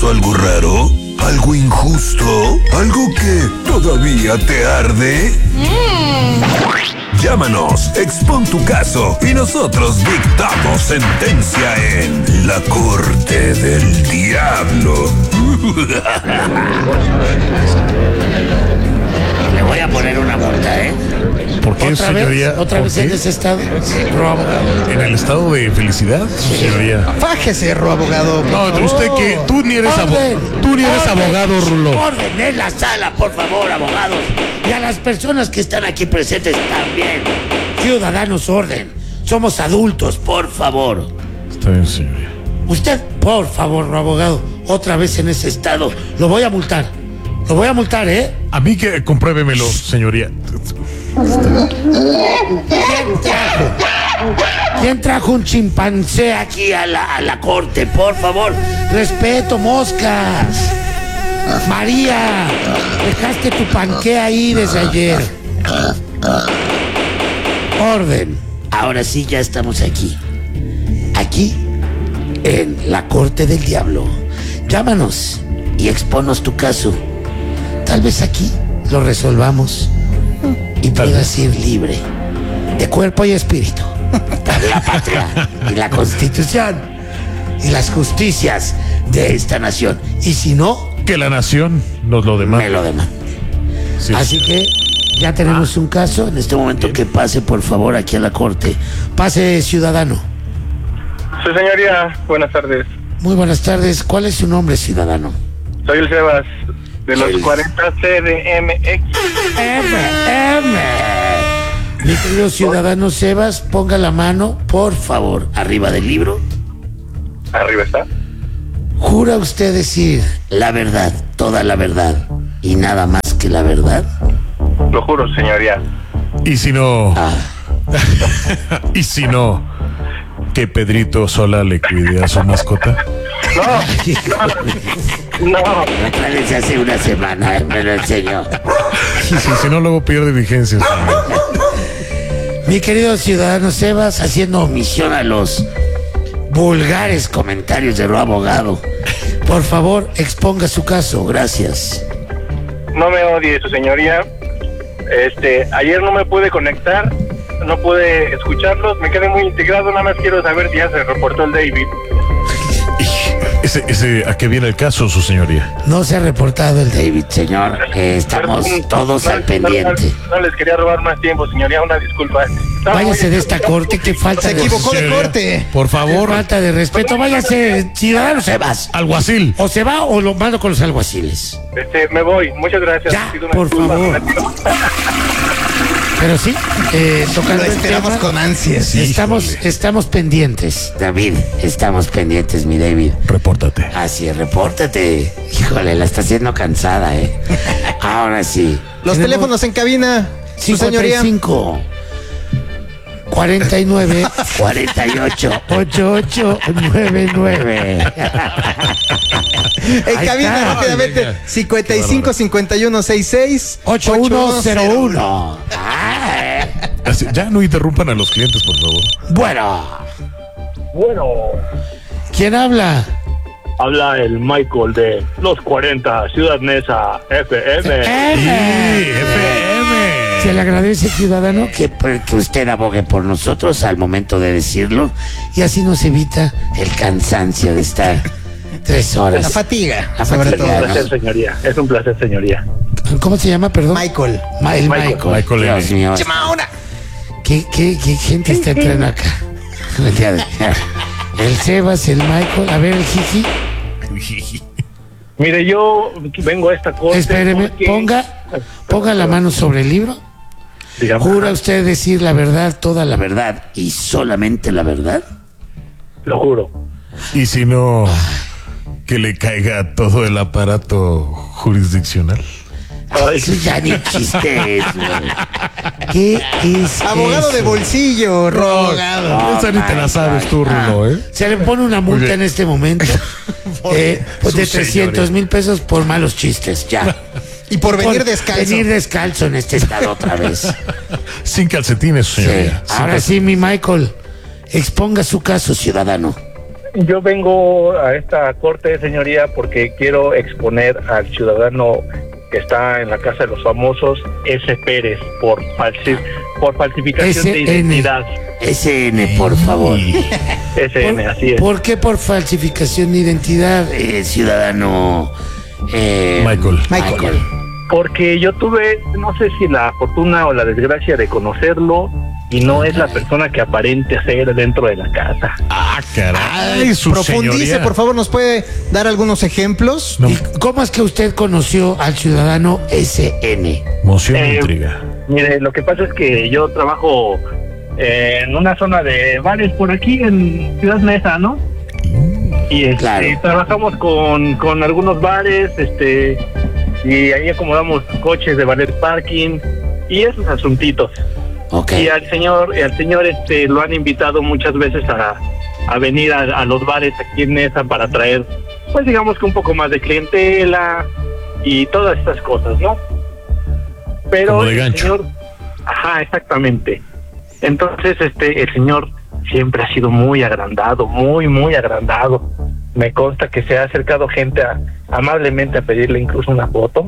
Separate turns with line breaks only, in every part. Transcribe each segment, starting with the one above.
pasó algo raro? ¿Algo injusto? ¿Algo que todavía te arde? Llámanos, expon tu caso y nosotros dictamos sentencia en La Corte del Diablo.
Le voy a poner una multa, ¿eh?
¿Por qué, señoría?
¿Otra vez en ese estado? Abogado.
¿En el estado de felicidad, señoría?
Fájese, abogado.
No, usted que tú ni eres abogado, Rulo.
Orden en la sala, por favor, abogados. Y a las personas que están aquí presentes también. Ciudadanos, orden. Somos adultos, por favor.
Está bien, señoría.
Usted, por favor, abogado, otra vez en ese estado. Lo voy a multar. Lo voy a multar, ¿eh?
A mí que compruébemelo, señoría.
¿Quién trajo un chimpancé aquí a la corte? Por favor, respeto, moscas. María, dejaste tu panqué ahí desde ayer. Orden. Ahora sí, ya estamos aquí. Aquí, en la Corte del Diablo. Llámanos y exponos tu caso. Tal vez aquí lo resolvamos y puedas ir libre de cuerpo y espíritu por la patria y la Constitución y las justicias de esta nación. Y si no,
Que la nación nos lo demanda.
me lo demanda.
Sí.
Así que ya tenemos un caso. En este momento
Bien.
que pase, por favor, aquí a la corte. Pase, ciudadano.
Su señoría, buenas tardes.
Muy buenas tardes. ¿Cuál es su nombre, ciudadano?
Soy el Sebas, de los 40 CDMX.
Mi querido ciudadano Sebas, ponga la mano, por favor, arriba del libro.
Arriba está.
¿Jura usted decir la verdad, toda la verdad y nada más que la verdad?
Lo juro, señoría.
Y si no,
Ah,
y si no, que Pedrito Sola le cuide a su mascota.
No.
otra vez hace una semana me lo enseñó.
Sí, si no, luego pierde vigencia, señor.
Mi querido ciudadano Sebas, haciendo omisión a los vulgares comentarios de lo abogado, por favor, exponga su caso. Gracias.
No me odie, su señoría. Ayer no me pude conectar, no pude escucharlos, me quedé muy integrado, nada más quiero saber si ya se reportó el David.
¿A qué viene el caso, su señoría?
No se ha reportado el David, señor. Estamos todos al pendiente.
No les quería robar más tiempo, señoría, una disculpa.
Váyase de esta corte, que falta
Se
de
equivocó de
Señoría,
corte.
Por
Qué
favor,
falta de respeto. Váyase, ciudadano Sebas.
alguacil.
O se va o lo mando con los alguaciles.
Me voy, muchas gracias.
Ya,
Pido una
por
disculpa.
favor. Pero sí, tocando
Lo
el
esperamos
tema,
con ansias.
Sí.
estamos pendientes, David. Estamos pendientes, mi David.
Repórtate.
Así es, repórtate. Híjole, la está haciendo cansada, ¿eh? Ahora sí.
Los
Tenemos
teléfonos en cabina. Su señoría.
55 49 48 8899.
En
Ahí
cabina
está.
rápidamente. 55 51 66
8101. Ah,
Ya no interrumpan a los clientes, por favor.
bueno,
Bueno,
¿quién habla?
habla el Michael de los 40, Ciudad Neza, FM.
FM.
Se le agradece, ciudadano, que usted abogue por nosotros al momento de decirlo, y así nos evita el cansancio de estar 3 horas.
La fatiga,
La
sobre
fatiga,
todo.
¿no?
señoría. Es un placer, señoría.
¿Cómo se llama, perdón?
Michael.
El Michael.
Michael
Dios
M.
mío. ¿Qué gente está entrando acá? El Sebas, el Michael. A ver, el Jiji.
Mire, yo vengo a esta corte.
Espéreme,
porque-
ponga la mano sobre el libro.
Dígame.
¿Jura usted decir la verdad, toda la verdad y solamente la verdad?
Lo juro.
Y si no, que le caiga todo el aparato jurisdiccional.
Eso ya ni chiste es, güey. ¿Qué es
Abogado
eso?
de bolsillo, abogado.
Esa ni te la sabes tú, Rulo, ¿eh?
Se le pone una multa
Oye.
en este momento pues de
Su
300,000 pesos por malos chistes, ya.
Y por venir descalzo.
Venir descalzo en este estado otra vez.
Sin calcetines,
Sí.
señoría. Sin
Ahora sí, mi Michael, exponga su caso, ciudadano.
Yo vengo a esta corte, señoría, porque quiero exponer al ciudadano que está en la Casa de los Famosos, S. Pérez, por falsificación de identidad.
SN, por favor.
SN, así es.
¿Por qué por falsificación de identidad, ciudadano
Michael.
Porque yo tuve, no sé si la fortuna o la desgracia de conocerlo, y no es la persona que aparente ser dentro de la casa.
Ah, caray, su
Profundice,
señoría.
por favor, ¿nos puede dar algunos ejemplos?
No.
¿Y cómo es que usted conoció al ciudadano SN?
Moción de intriga.
Mire, lo que pasa es que yo trabajo en una zona de bares por aquí en Ciudad Mesa, ¿no? Y
Claro.
trabajamos con algunos bares, y ahí acomodamos coches de valet parking y esos asuntitos.
Ok.
Y al señor lo han invitado muchas veces a venir a los bares aquí en Mesa para traer, pues digamos que un poco más de clientela y todas estas cosas, ¿no? Pero
Como de
el
gancho.
señor, ajá, exactamente. Entonces, el señor siempre ha sido muy agrandado, muy agrandado. Me consta que se ha acercado gente amablemente a pedirle incluso una foto.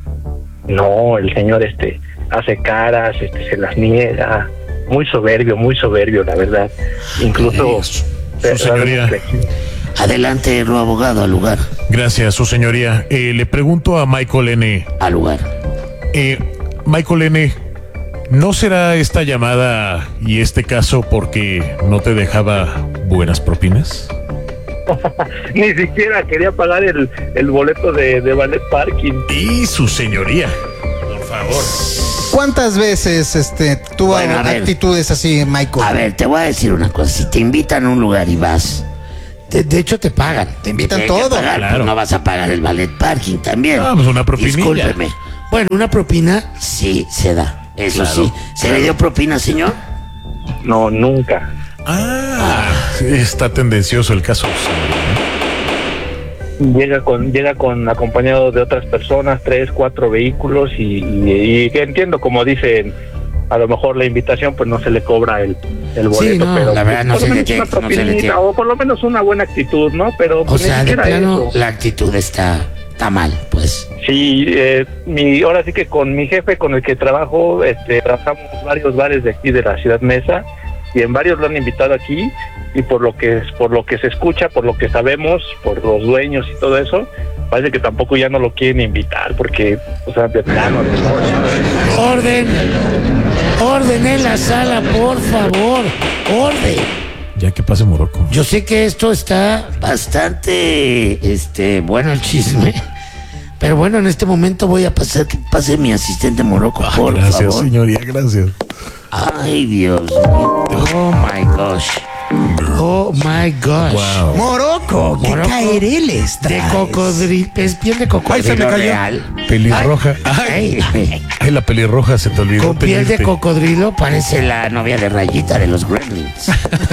No, el señor hace caras, se las niega. Muy soberbio, la verdad. Incluso
Su señoría.
Adelante, lo abogado, al lugar.
Gracias, su señoría. Le pregunto a Michael N.
Al lugar.
Michael N., ¿no será esta llamada y este caso porque no te dejaba buenas propinas?
Ni siquiera quería pagar el boleto de ballet parking.
Y su señoría, por favor.
¿Cuántas veces tuvo
Bueno, a ver.
actitudes así, Michael?
A ver, te voy a decir una cosa. Si te invitan a un lugar y vas, de hecho te pagan.
Te invitan
Tienen que
todo.
pagar,
Claro.
pues no vas a pagar el ballet parking también.
Ah, pues una propinilla.
Discúlpeme. Bueno, una propina sí se da. Eso
Claro,
sí. ¿Se le dio propina, señor?
No, nunca.
Sí, está tendencioso el caso.
Llega con acompañado de otras personas, 3, 4 vehículos y que entiendo, como dicen, a lo mejor la invitación pues no se le cobra el boleto,
Sí, no,
pero
la verdad no
por
se
lo
le
menos
tiene,
una
no se le
propinita,
tiene.
o por lo menos una buena actitud, ¿no? Pero
O
pues, ni
sea, de
siquiera
plano
eso.
la actitud está mal, pues.
Sí, ahora sí que con mi jefe con el que trabajo, trabajamos varios bares de aquí de la Ciudad Mesa y en varios lo han invitado aquí y por lo que se escucha, por lo que sabemos, por los dueños y todo eso, parece que tampoco ya no lo quieren invitar porque, o sea, de plano.
Orden en la sala, por favor. Orden.
Ya que pase Morocco.
Yo sé que esto está bastante, bueno el chisme, pero bueno, en este momento voy a pasar que pase mi asistente Morocco, por
Gracias,
favor.
señoría, gracias.
Ay, Dios mío. Oh my gosh. Oh my gosh.
Wow.
Morocco, qué
Morocco
caereles
de
traes.
cocodrilo, es piel de cocodrilo
Ay, se me cayó.
real.
Pelirroja.
Ay,
Ay, la pelirroja se te olvidó.
con piel de
pedirte.
cocodrilo parece la novia de Rayita de los Gremlins.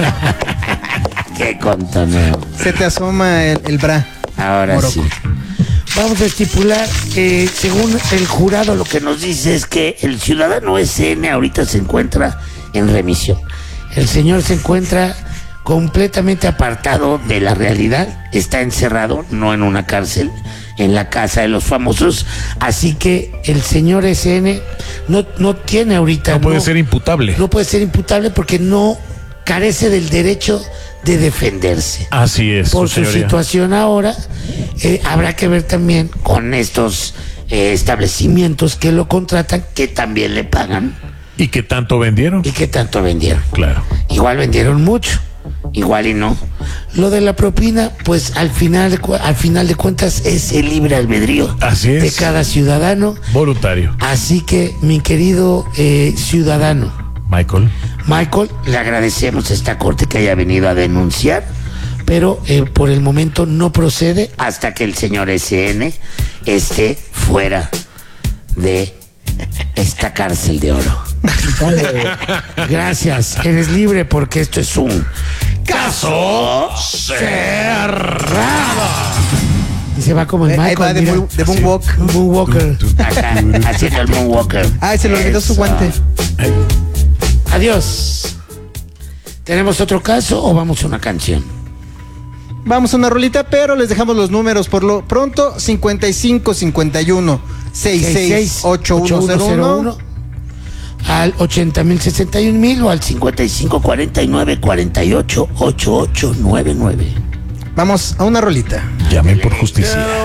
Qué contoneo.
Se te asoma el bra.
Ahora
Morocco.
sí. Vamos a estipular que según el jurado lo que nos dice es que el ciudadano SN ahorita se encuentra en remisión. El señor se encuentra completamente apartado de la realidad, está encerrado, no en una cárcel, en la Casa de los Famosos, así que el señor SN no tiene ahorita...
No puede ser imputable.
No puede ser imputable porque no carece del derecho de defenderse.
Así es,
Por
su
su
señoría.
situación ahora, habrá que ver también con estos establecimientos que lo contratan, que también le pagan
¿Y qué tanto vendieron?
y que tanto vendieron.
Claro.
Igual vendieron mucho, igual y no. Lo de la propina, pues al final de cuentas es el libre albedrío
Así es.
de cada ciudadano.
Voluntario.
Así que, mi querido ciudadano
Michael.
le agradecemos a esta corte que haya venido a denunciar, pero por el momento no procede hasta que el señor SN esté fuera de esta cárcel de oro. Gracias, eres libre porque esto es un caso cerrado. Y se va como el
Ahí
Michael,
va de
mira.
Moonwalk.
Moonwalker. Acá, haciendo el Moonwalker.
Ay, se le olvidó su
Eso.
guante.
Adiós. ¿Tenemos otro caso o vamos a una canción?
Vamos a una rolita, pero les dejamos los números por lo pronto. 55 51 66 8101
al 80.061.000 o al 55 49 48 88 99.
Vamos a una rolita.
Llamen por justicia.